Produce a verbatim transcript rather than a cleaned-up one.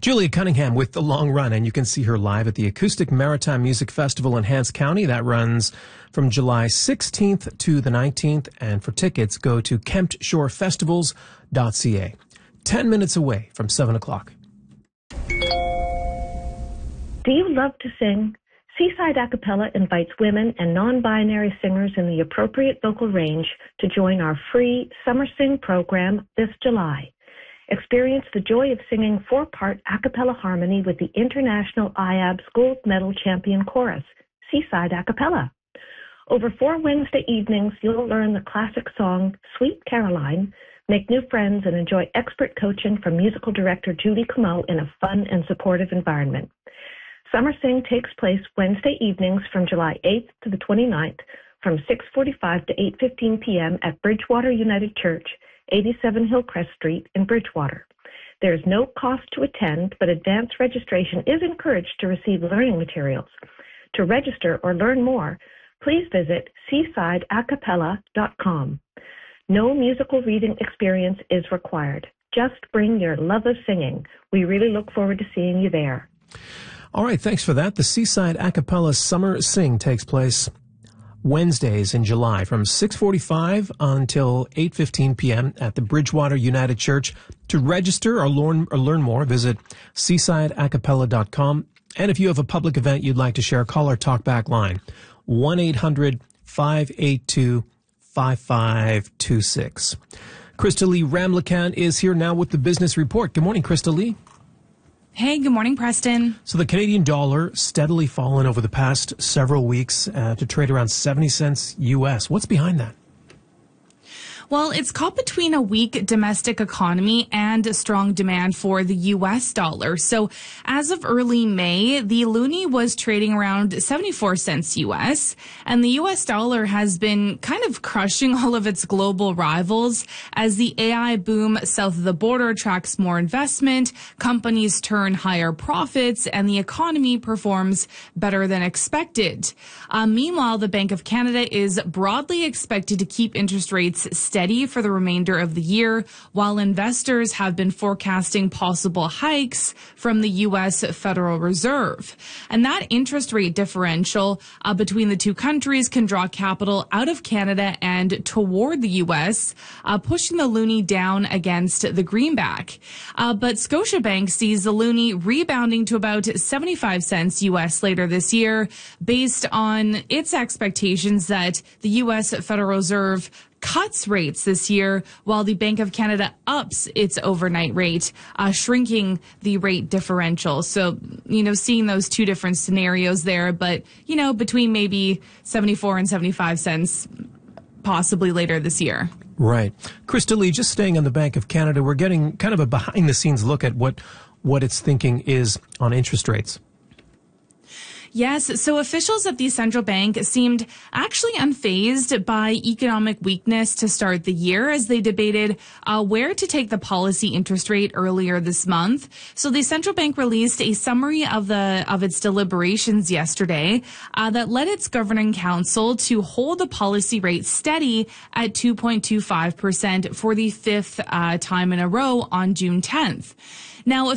Julia Cunningham with The Long Run, and you can see her live at the Acoustic Maritime Music Festival in Hants County. That runs from July sixteenth to the nineteenth, and for tickets, go to kempt shore festivals dot c a. Ten minutes away from seven o'clock. Do you love to sing? Seaside Acapella invites women and non-binary singers in the appropriate vocal range to join our free Summer Sing program this July. Experience the joy of singing four-part a cappella harmony with the International I A B S Gold Medal Champion Chorus, Seaside Acapella. Over four Wednesday evenings, you'll learn the classic song Sweet Caroline, make new friends, and enjoy expert coaching from musical director Judy Comeau in a fun and supportive environment. Summer Sing takes place Wednesday evenings from July eighth to the twenty-ninth from six forty-five to eight fifteen p.m. at Bridgewater United Church, eighty-seven Hillcrest Street in Bridgewater. There is no cost to attend, but advance registration is encouraged to receive learning materials. To register or learn more, please visit seaside acapella dot com. No musical reading experience is required. Just bring your love of singing. We really look forward to seeing you there. All right, thanks for that. The Seaside Acapella Summer Sing takes place Wednesdays in July from six forty-five until eight fifteen p.m. at the Bridgewater United Church. To register or learn, or learn more, visit seaside acapella dot com. And if you have a public event you'd like to share, call our talkback line, one eight hundred five eight two five five two six. Krista Lee Ramlakan is here now with the Business Report. Good morning, Krista Lee. Hey, good morning, Preston. So the Canadian dollar steadily fallen over the past several weeks uh, to trade around seventy cents U S. What's behind that? Well, it's caught between a weak domestic economy and strong demand for the U S dollar. So as of early May, the loonie was trading around seventy-four cents U S, and the U S dollar has been kind of crushing all of its global rivals as the A I boom south of the border attracts more investment, companies turn higher profits, and the economy performs better than expected. Uh, meanwhile, the Bank of Canada is broadly expected to keep interest rates steady steady for the remainder of the year, while investors have been forecasting possible hikes from the U S Federal Reserve. And that interest rate differential uh, between the two countries can draw capital out of Canada and toward the U S, uh, pushing the loonie down against the greenback. Uh, but Scotiabank sees the loonie rebounding to about seventy-five cents U S later this year, based on its expectations that the U S Federal Reserve cuts rates this year, while the Bank of Canada ups its overnight rate, uh, shrinking the rate differential. So, you know, seeing those two different scenarios there, but, you know, between maybe seventy-four and seventy-five cents possibly later this year. Right. Krista Lee, just staying on the Bank of Canada, we're getting kind of a behind-the-scenes look at what, what its thinking is on interest rates. Yes, so officials at the central bank seemed actually unfazed by economic weakness to start the year as they debated uh, where to take the policy interest rate earlier this month. So the central bank released a summary of the of its deliberations yesterday uh, that led its governing council to hold the policy rate steady at two point two five percent for the fifth uh, time in a row on June tenth. Now,